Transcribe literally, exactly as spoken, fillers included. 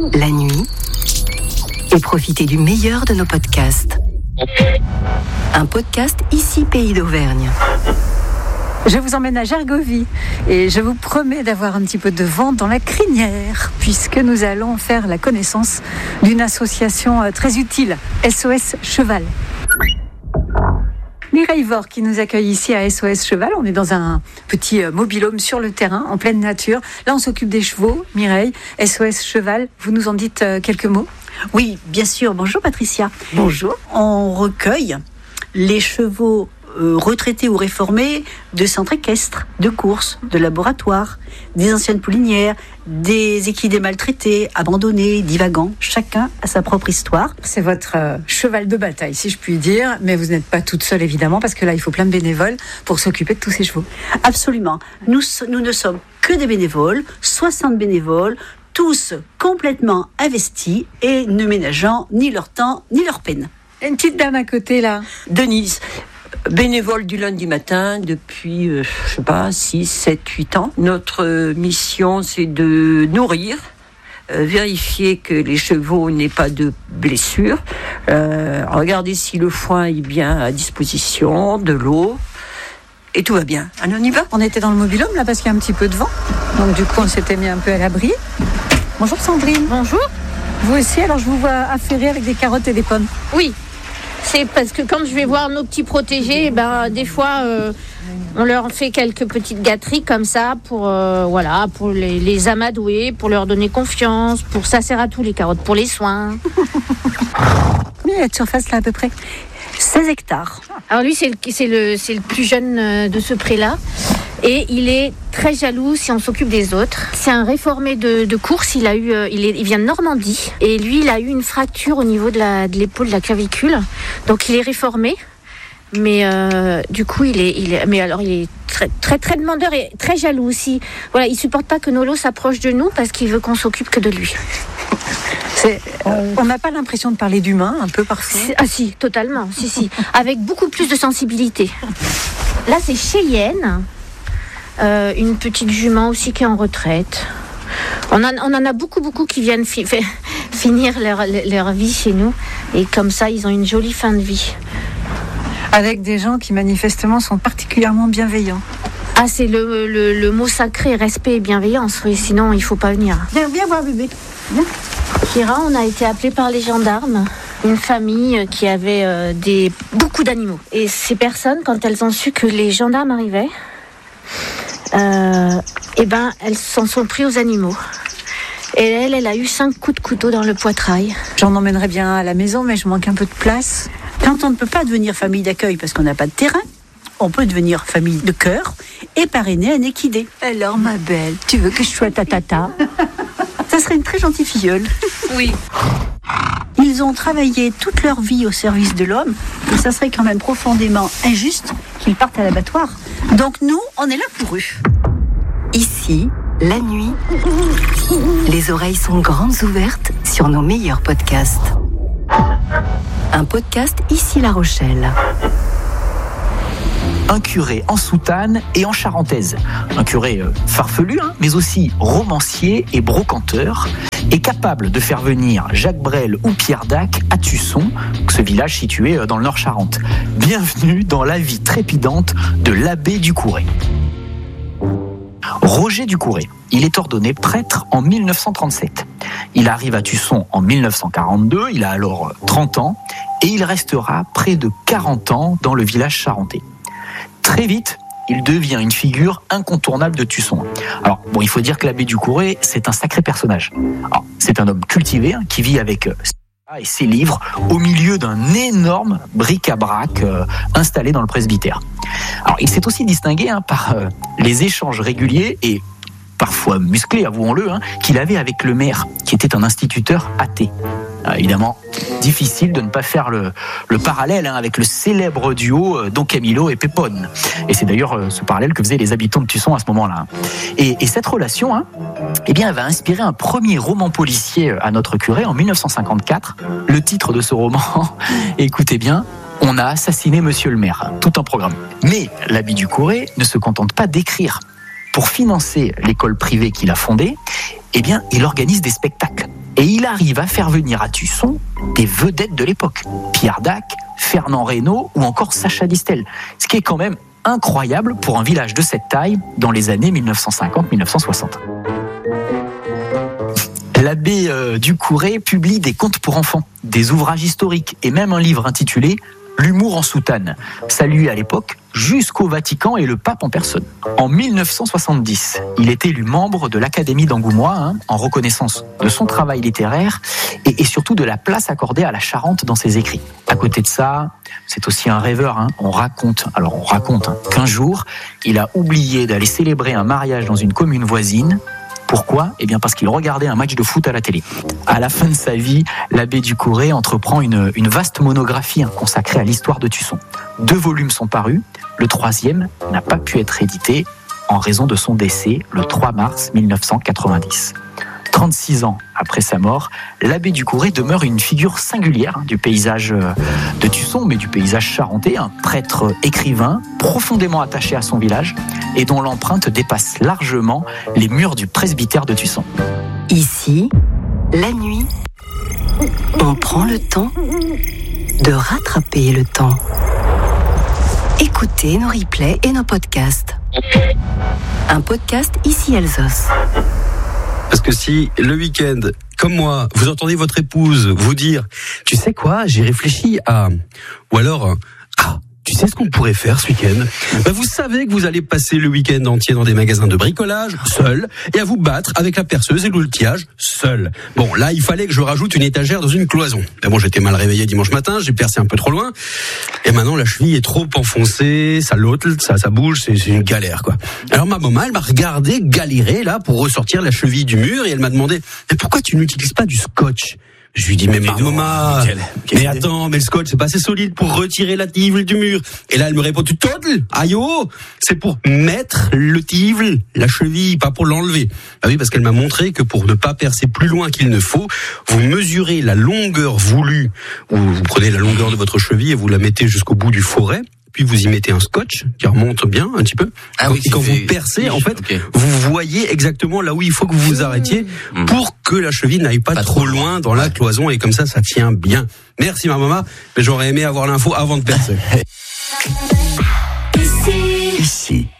la nuit et profitez du meilleur de nos podcasts. Un podcast ici Pays d'Auvergne. Je vous emmène à Gergovie et je vous promets d'avoir un petit peu de vent dans la crinière puisque nous allons faire la connaissance d'une association très utile, S O S Cheval. Mireille Vore qui nous accueille ici à S O S Cheval. On est dans un petit mobil-home sur le terrain, en pleine nature. Là, on s'occupe des chevaux. Mireille, S O S Cheval, vous nous en dites quelques mots ? Oui, bien sûr. Bonjour Patricia. Bonjour. On recueille les chevaux euh, retraités ou réformés de centres équestres, de courses, de laboratoires, des anciennes poulinières, des équidés maltraités, abandonnés, divagants. Chacun a sa propre histoire. C'est votre euh, cheval de bataille, si je puis dire. Mais vous n'êtes pas toute seule, évidemment, parce que là, il faut plein de bénévoles pour s'occuper de tous ces chevaux. Absolument. Nous, nous ne sommes que des bénévoles, soixante bénévoles, tous complètement investis et ne ménageant ni leur temps ni leur peine. Une petite dame à côté, là. Denise, bénévole du lundi matin depuis, euh, je sais pas, six, sept, huit ans. Notre euh, mission, c'est de nourrir, euh, vérifier que les chevaux n'aient pas de blessures, euh, regarder si le foin est bien à disposition, de l'eau, et tout va bien. Allez, on y va ? On était dans le mobil-home, là, parce qu'il y a un petit peu de vent. Donc, du coup, on s'était mis un peu à l'abri. Bonjour Sandrine. Bonjour. Vous aussi, alors je vous vois affairer avec des carottes et des pommes. Oui, c'est parce que quand je vais voir nos petits protégés, ben, des fois, euh, on leur fait quelques petites gâteries comme ça pour, euh, voilà, pour les, les amadouer, pour leur donner confiance, pour ça sert à tout, les carottes, pour les soins. Combien il y a de surface là à peu près ? seize hectares. Alors lui, c'est le, c'est le, c'est le plus jeune de ce pré-là. Et il est très jaloux si on s'occupe des autres. C'est un réformé de, de course. Il a eu, il, est, il vient de Normandie. Et lui, il a eu une fracture au niveau de, la, de l'épaule, de la clavicule. Donc, il est réformé. Mais euh, du coup, il est, il est, mais alors, il est très, très, très demandeur et très jaloux aussi. Voilà, il supporte pas que Nolo s'approche de nous parce qu'il veut qu'on s'occupe que de lui. C'est, euh, on n'a pas l'impression de parler d'humain, un peu parfois. C'est, ah si, totalement. Si, si. Avec beaucoup plus de sensibilité. Là, c'est Cheyenne. Euh, une petite jument aussi qui est en retraite. On en, on en a beaucoup, beaucoup qui viennent fi- fi- finir leur, leur vie chez nous. Et comme ça, ils ont une jolie fin de vie. Avec des gens qui manifestement sont particulièrement bienveillants. Ah, c'est le, le, le mot sacré, respect et bienveillance. Oui, sinon, il ne faut pas venir. Viens, viens voir bébé. Viens. Kira, on a été appelés par les gendarmes. Une famille qui avait euh, des, beaucoup d'animaux. Et ces personnes, quand elles ont su que les gendarmes arrivaient, Euh, et ben, elles s'en sont pris aux animaux. Et elle, elle a eu cinq coups de couteau dans le poitrail. J'en emmènerais bien à la maison, mais je manque un peu de place. Quand on ne peut pas devenir famille d'accueil parce qu'on n'a pas de terrain, on peut devenir famille de cœur et parrainer un équidé. Alors, ma belle, tu veux que je sois ta tata ? Ça serait une très gentille filleule. Oui. Ils ont travaillé toute leur vie au service de l'homme et ça serait quand même profondément injuste qu'ils partent à l'abattoir. Donc nous, on est là pour eux. Ici, la nuit, les oreilles sont grandes ouvertes sur nos meilleurs podcasts. Un podcast Ici La Rochelle. Un curé en soutane et en charentaise. Un curé euh, farfelu, hein, mais aussi romancier et brocanteur, est capable de faire venir Jacques Brel ou Pierre Dac à Tusson, ce village situé dans le Nord-Charente. Bienvenue dans la vie trépidante de l'abbé Ducouré. Roger Ducouré, il est ordonné prêtre en dix-neuf cent trente-sept. Il arrive à Tusson en dix-neuf cent quarante-deux, il a alors trente ans, et il restera près de quarante ans dans le village charentais. Très vite, il devient une figure incontournable de Tusson. Alors, bon, il faut dire que l'abbé Ducouré, c'est un sacré personnage. Alors, c'est un homme cultivé hein, qui vit avec et ses livres au milieu d'un énorme bric-à-brac euh, installé dans le presbytère. Alors, il s'est aussi distingué hein, par euh, les échanges réguliers et parfois musclés, avouons-le, hein, qu'il avait avec le maire, qui était un instituteur athée. Euh, évidemment, difficile de ne pas faire le, le parallèle hein, avec le célèbre duo euh, Don Camillo et Pépone. Et c'est d'ailleurs euh, ce parallèle que faisaient les habitants de Tusson à ce moment-là. Et, et cette relation, hein, eh bien, elle va inspirer un premier roman policier à notre curé en dix-neuf cent cinquante-quatre. Le titre de ce roman, écoutez bien, On a assassiné Monsieur le maire, tout un programme. Mais l'abbé Ducouré ne se contente pas d'écrire. Pour financer l'école privée qu'il a fondée, eh bien, il organise des spectacles. Et il arrive à faire venir à Tusson des vedettes de l'époque. Pierre Dac, Fernand Reynaud ou encore Sacha Distel. Ce qui est quand même incroyable pour un village de cette taille dans les années dix-neuf cent cinquante à dix-neuf cent soixante. L'abbé euh, Ducouré publie des contes pour enfants, des ouvrages historiques et même un livre intitulé « L'humour en soutane », salué à l'époque jusqu'au Vatican et le pape en personne. En dix-neuf cent soixante-dix, il est élu membre de l'Académie d'Angoumois hein, en reconnaissance de son travail littéraire et, et surtout de la place accordée à la Charente dans ses écrits. À côté de ça, c'est aussi un rêveur. Hein. On raconte, alors on raconte hein, qu'un jour, il a oublié d'aller célébrer un mariage dans une commune voisine. Pourquoi ? Eh bien parce qu'il regardait un match de foot à la télé. À la fin de sa vie, l'abbé Ducouré entreprend une, une vaste monographie hein, consacrée à l'histoire de Tusson. Deux volumes sont parus, le troisième n'a pas pu être édité en raison de son décès le trois mars dix-neuf cent quatre-vingt-dix. trente-six ans après sa mort, l'abbé Ducouré demeure une figure singulière hein, du paysage de Tusson, mais du paysage charentais, un prêtre écrivain profondément attaché à son village et dont l'empreinte dépasse largement les murs du presbytère de Tusson. Ici, la nuit, on prend le temps de rattraper le temps. Écoutez nos replays et nos podcasts. Un podcast Ici Alsace. Parce que si le week-end, comme moi, vous entendez votre épouse vous dire « Tu sais quoi, j'ai réfléchi à... » Ou alors « Ah, tu sais ce qu'on pourrait faire ce week-end ?» Ben vous savez que vous allez passer le week-end entier dans des magasins de bricolage, seul, et à vous battre avec la perceuse et l'outillage, seul. Bon, là, il fallait que je rajoute une étagère dans une cloison. Mais bon, j'étais mal réveillé dimanche matin, j'ai percé un peu trop loin, et maintenant la cheville est trop enfoncée, ça l'ôte, ça, ça bouge, c'est, c'est une galère, quoi. Alors ma maman, elle m'a regardé galérer, là, pour ressortir la cheville du mur, et elle m'a demandé « Mais pourquoi tu n'utilises pas du scotch ?» Je lui dis, mais, mais maman, quelle, quelle mais idée. Attends, mais le scotch, c'est pas assez solide pour retirer la tivle du mur. Et là, elle me répond, tu toddles, aïe oh, c'est pour mettre le tivle, la cheville, pas pour l'enlever. Ah oui, parce qu'elle m'a montré que pour ne pas percer plus loin qu'il ne faut, vous mesurez la longueur voulue, ou vous prenez la longueur de votre cheville et vous la mettez jusqu'au bout du forêt. Puis vous y mettez un scotch qui remonte bien un petit peu. Ah oui, et quand vous percez, en fait, okay. vous voyez exactement là où il faut que vous vous arrêtiez mmh. pour que la cheville n'aille pas, pas trop loin dans la cloison et comme ça, ça tient bien. Merci ma maman, mais j'aurais aimé avoir l'info avant de percer. Ici. Ici.